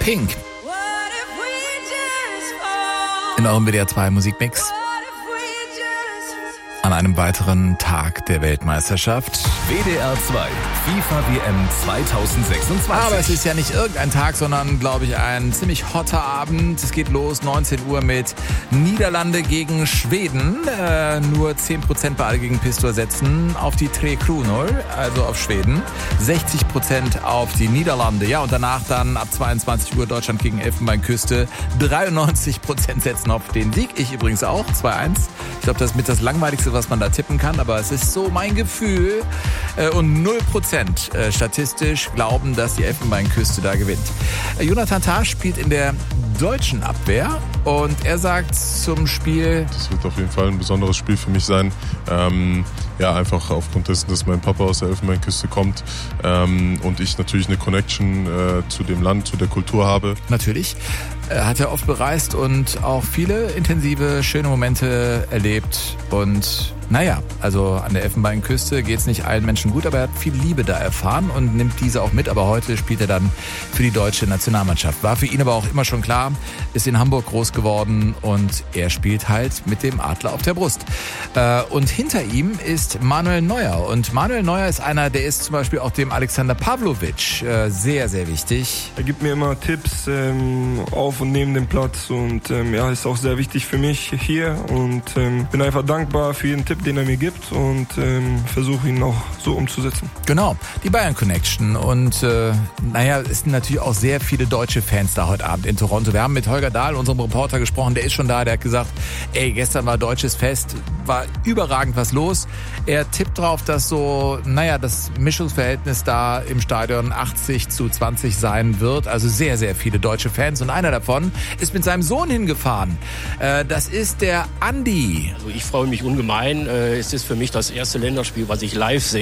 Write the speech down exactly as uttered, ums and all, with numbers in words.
Pink. In eurem W D R zwei Musikmix. An einem weiteren Tag der Weltmeisterschaft. W D R zwei FIFA W M zweitausendsechsundzwanzig. Aber es ist ja nicht irgendein Tag, sondern, glaube ich, ein ziemlich hotter Abend. Es geht los, neunzehn Uhr mit Niederlande gegen Schweden. Äh, nur zehn Prozent bei Algegenpistor setzen auf die Tre Kronor, also auf Schweden. sechzig Prozent auf die Niederlande. Ja, und danach dann ab zweiundzwanzig Uhr Deutschland gegen Elfenbeinküste. dreiundneunzig Prozent setzen auf den Sieg. Ich übrigens auch, zwei eins. Ich glaube, das ist mit das Langweiligste, was man da tippen kann, aber es ist so mein Gefühl. Und null Prozent statistisch glauben, dass die Elfenbeinküste da gewinnt. Jonathan Tah spielt in der deutschen Abwehr und er sagt zum Spiel: Das wird auf jeden Fall ein besonderes Spiel für mich sein. Ähm, ja, einfach aufgrund dessen, dass mein Papa aus der Elfenbeinküste kommt ähm, und ich natürlich eine Connection äh, zu dem Land, zu der Kultur habe. Natürlich. Er hat er oft bereist und auch viele intensive, schöne Momente erlebt. Und naja, also an der Elfenbeinküste geht es nicht allen Menschen gut, aber er hat viel Liebe da erfahren und nimmt diese auch mit. Aber heute spielt er dann für die deutsche Nationalmannschaft. War für ihn aber auch immer schon klar, ist in Hamburg groß geworden und er spielt halt mit dem Adler auf der Brust. Und hinter ihm ist Manuel Neuer. Und Manuel Neuer ist einer, der ist zum Beispiel auch dem Alexander Pavlovic sehr, sehr wichtig. Er gibt mir immer Tipps ähm, auf und neben dem Platz und ähm, ja, ist auch sehr wichtig für mich hier und ähm, bin einfach dankbar für jeden Tipp, den er mir gibt und ähm, versuche ihn auch so umzusetzen. Genau, die Bayern Connection und äh, naja, es sind natürlich auch sehr viele deutsche Fans da heute Abend in Toronto. Wir haben mit Holger Dahl, unserem Reporter, gesprochen, der ist schon da, der hat gesagt, ey, gestern war deutsches Fest, war überragend was los. Er tippt drauf, dass so, naja, das Mischungsverhältnis da im Stadion achtzig zu zwanzig sein wird, also sehr, sehr viele deutsche Fans und einer davon ist mit seinem Sohn hingefahren. Äh, das ist der Andi. Also ich freue mich ungemein. Es ist für mich das erste Länderspiel, was ich live sehe.